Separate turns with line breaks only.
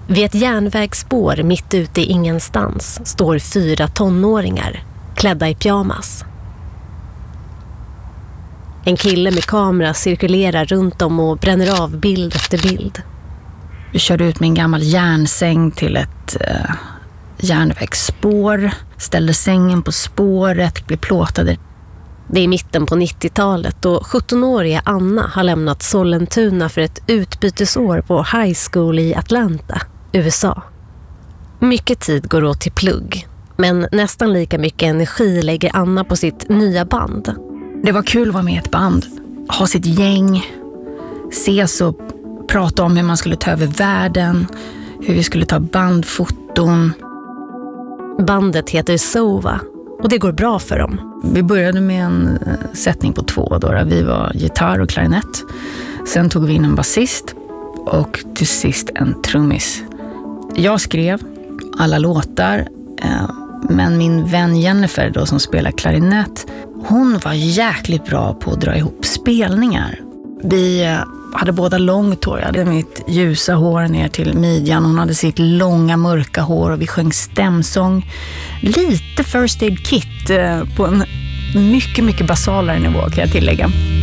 Vid ett järnvägsspår mitt ute i ingenstans står 4 tonåringar klädda i pyjamas. En kille med kamera cirkulerar runt om och bränner av bild efter bild.
Vi körde ut med en gammal järnsäng till ett järnvägsspår, ställde sängen på spåret, blev plåtade.
Det är mitten på 90-talet och 17-åriga Anna har lämnat Sollentuna för ett utbytesår på high school i Atlanta, USA. Mycket tid går åt till plugg, men nästan lika mycket energi lägger Anna på sitt nya band.
Det var kul att vara med i ett band, ha sitt gäng, ses och prata om hur man skulle ta över världen, hur vi skulle ta bandfoton.
Bandet heter Sova och det går bra för dem.
Vi började med en sättning på 2 då. Vi var gitarr och klarinett. Sen tog vi in en basist och till sist en trummis. Jag skrev alla låtar, men min vän Jennifer då, som spelar klarinett, hon var jäkligt bra på att dra ihop spelningar. Vi hade båda långt hår. Jag hade mitt ljusa hår ner till midjan. Hon hade sitt långa mörka hår och vi sjöng stämsång. Lite First Aid Kit på en mycket, mycket basalare nivå kan jag tillägga.